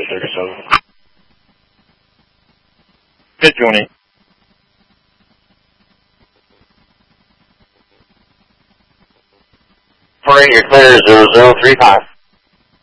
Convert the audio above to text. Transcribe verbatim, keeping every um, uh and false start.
thirty-seven. Good, Johnny. Operator, you're clear, zero zero three five.